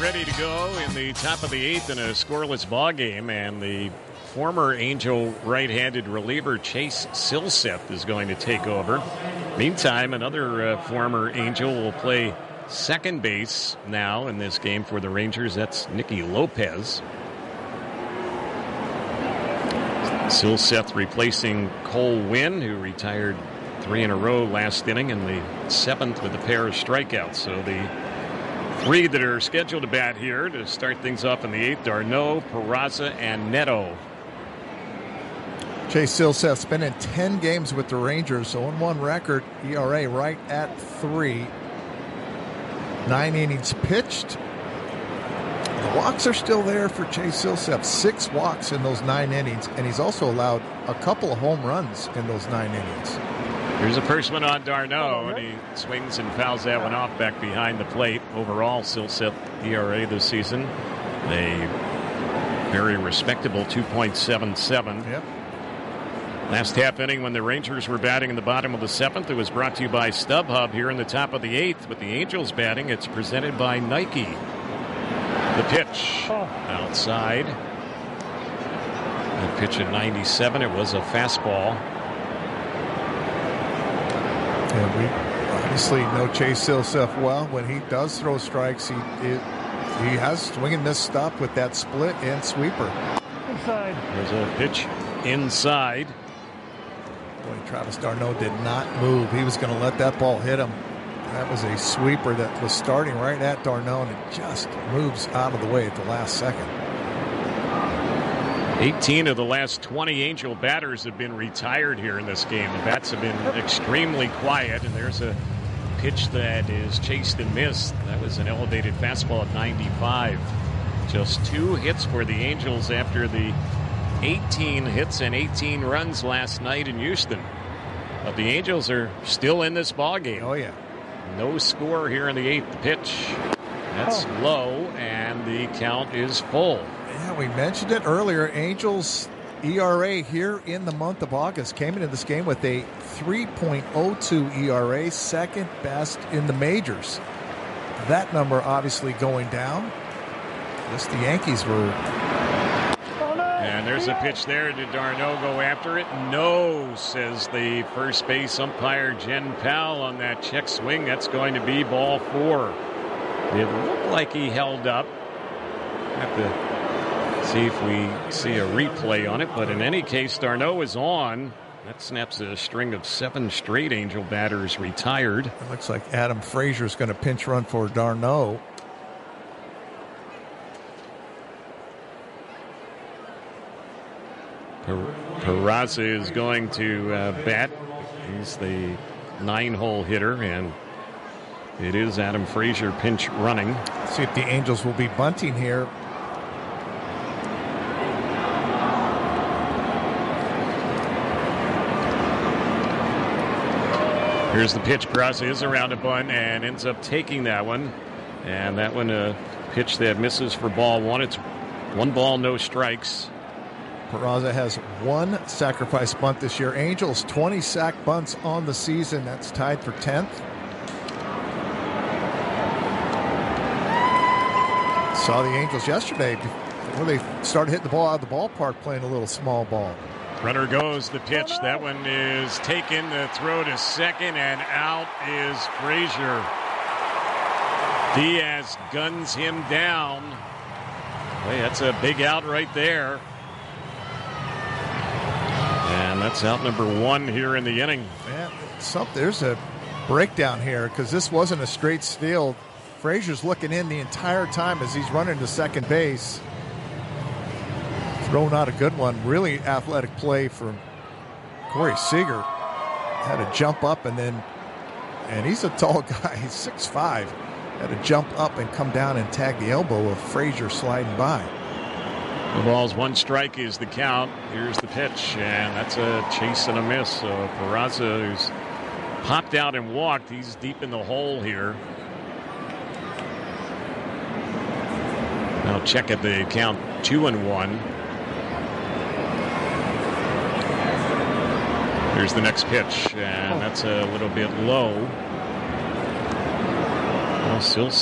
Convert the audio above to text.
ready to go in the top of the eighth in a scoreless ball game, and the former Angel right-handed reliever Chase Silseth is going to take over. Meantime, another former Angel will play second base now in this game for the Rangers. That's Nicky Lopez. Silseth replacing Cole Winn, who retired 3 in a row last inning, and the 7th with a pair of strikeouts. So the 3 that are scheduled to bat here to start things off in the 8th are d'Arnaud, Peraza, and Neto. Chase Silseth's been in 10 games with the Rangers, 0-1 record, ERA right at 3. 9 innings pitched. The walks are still there for Chase Silseth. 6 walks in those 9 innings, and he's also allowed a couple of home runs in those 9 innings. Here's a first one on d'Arnaud, and he swings and fouls that one off back behind the plate. Overall, Silseth ERA this season, a very respectable 2.77. Yep. Last half inning when the Rangers were batting in the bottom of the 7th, it was brought to you by StubHub. Here in the top of the 8th with the Angels batting, it's presented by Nike. The pitch outside. The pitch at 97, it was a fastball. And we obviously know Chase Silseth well. When he does throw strikes, he has swing and miss stop with that split and sweeper. Inside. There's a pitch inside. Boy, Travis d'Arnaud did not move. He was going to let that ball hit him. That was a sweeper that was starting right at d'Arnaud, and it just moves out of the way at the last second. 18 of the last 20 Angel batters have been retired here in this game. The bats have been extremely quiet, and there's a pitch that is chased and missed. That was an elevated fastball at 95. Just 2 hits for the Angels after the 18 hits and 18 runs last night in Houston. But the Angels are still in this ball game. Oh, yeah. No score here in the 8th pitch. That's low, and the count is full. Yeah, we mentioned it earlier. Angels ERA here in the month of August came into this game with a 3.02 ERA, second best in the majors. That number obviously going down. Just the Yankees were... And there's a pitch there. Did d'Arnaud go after it? No, says the first base umpire, Jen Powell, on that check swing. That's going to be ball 4. It looked like he held up. Have to see if we see a replay on it. But in any case, d'Arnaud is on. That snaps a string of 7 straight Angel batters retired. It looks like Adam Frazier's going to pinch run for d'Arnaud. Peraza is going to bat. He's the 9-hole hitter, and it is Adam Frazier pinch running. See if the Angels will be bunting here. Here's the pitch. Peraza is around a bunt and ends up taking that one. And that one, a pitch that misses for ball 1. It's 1 ball, no strikes. Peraza has 1 sacrifice bunt this year. Angels 20 sack bunts on the season. That's tied for 10th. Saw the Angels yesterday before they started hitting the ball out of the ballpark, playing a little small ball. Runner goes, the pitch. That one is taken. The throw to second, and out is Frazier. Diaz guns him down. Hey, that's a big out right there. And that's out number 1 here in the inning. Man, there's a breakdown here because this wasn't a straight steal. Frazier's looking in the entire time as he's running to second base. Throwing out a good one. Really athletic play from Corey Seager. Had to jump up and he's a tall guy. He's 6'5". Had to jump up and come down and tag the elbow of Frazier sliding by. The ball's 1 strike is the count. Here's the pitch, and that's a chase and a miss. So Peraza, who's popped out and walked, he's deep in the hole here. Now check at the count, 2-1. Here's the next pitch, and that's a little bit low. Well, still